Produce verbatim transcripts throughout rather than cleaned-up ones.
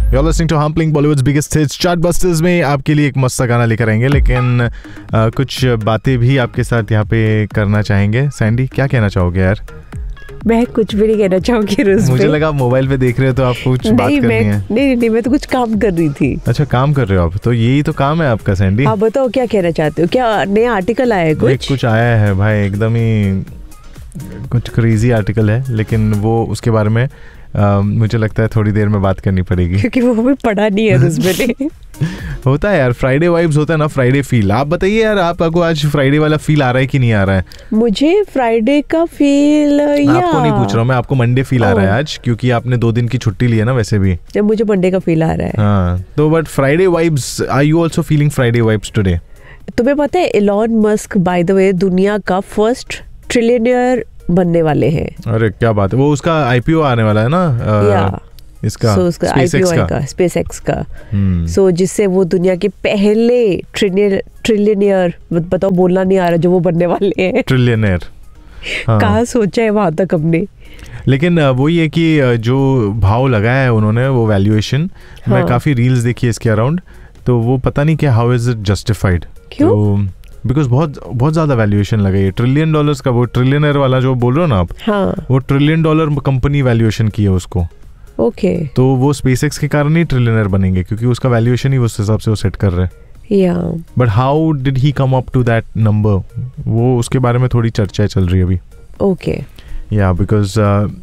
You're listening to Humpling, Bollywood's biggest hits. Chartbusters में आपके लिए एक मस्त गाना लेकर आएंगे, लेकिन आ, कुछ बातें भी आपके साथ यहाँ पे करना चाहेंगे. सैंडी, क्या कहना चाहोगे यार? मैं कुछ भी नहीं कहना चाहूंगी रुस पे. मुझे लगा आप मोबाइल पे देख रहे हो तो आपको कुछ बात करनी मैं, है. नहीं नहीं मैं तो कुछ काम कर रही थी. अच्छा, काम कर रहे हो आप? तो यही तो काम है आपका सैंडी. आप बताओ क्या कहना चाहते हो? क्या नया आर्टिकल आया है? कुछ कुछ आया है भाई, एकदम ही कुछ क्रेजी आर्टिकल है, लेकिन वो उसके बारे में Uh, मुझे लगता है थोड़ी देर में बात करनी पड़ेगी, क्योंकि वो हमें पढ़ा नहीं है उसमें. होता है यार, फ्राइडे वाइब्स होता है ना, फ्राइडे फील. आप बताइए यार, आपको आज फ्राइडे वाला फील आ रहा है कि नहीं आ रहा है? मुझे फ्राइडे का फील, आपको नहीं पूछ रहा हूँ मैं, आपको मंडे फील आ रहा है आज, क्योंकि आपने दो दिन की छुट्टी ली है ना. वैसे भी मुझे मंडे का फील आ रहा है. हाँ, तो but Friday vibes, are you also feeling Friday vibes today? तुम्हें पता है Elon Musk by the way दुनिया का फर्स्ट ट्रिलियनियर बनने वाले हैं. अरे क्या बात है, वो उसका आईपीओ आने वाला है ना. या इसका so, उसका आईपीओ का स्पेसएक्स का. सो so, जिससे वो दुनिया के पहले ट्रिलियनियर ट्रिलियनियर बताओ बोलना नहीं आ रहा, जो वो बनने वाले हैं. ट्रिलियनियर. हाँ. कहाँ सोचा है वहां तक हमने. लेकिन वही है कि जो भाव लगाया है उन्होंने, वो वैल्यूएशन, हाँ. मैं काफी रील्स देखी है इसके अराउंड, तो वो पता नहीं कि हाउ इज इट जस्टिफाइड. क्यों? बिकॉज बहुत बहुत ज्यादा वैल्यूएशन लगाई है. ट्रिलियन डॉलर्स का, वो ट्रिलियनर वाला जो बोल रहे हो ना आप, हाँ. वो ट्रिलियन डॉलर कंपनी वैल्यूएशन की है उसको. Okay okay. तो वो स्पेसएक्स के कारण ही ट्रिलियनर बनेंगे, क्योंकि उसका वैल्यूएशन ही उस हिसाब से वो सेट कर रहे हैं. या but how did he come up to that number, वो उसके बारे में थोड़ी चर्चा चल रही है अभी. ओके. या because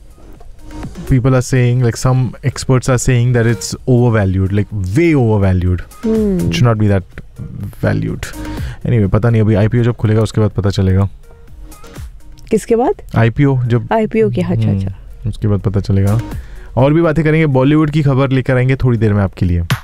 people are saying, like some experts are saying that it's overvalued, like way overvalued. hmm. It should not be that valued. Anyway, पता नहीं, अभी आईपीओ जब खुलेगा उसके बाद पता चलेगा. किसके बाद? आईपीओ जब आईपीओ की. अच्छा अच्छा, उसके बाद पता चलेगा. और भी बातें करेंगे, बॉलीवुड की खबर लेकर आएंगे थोड़ी देर में आपके लिए.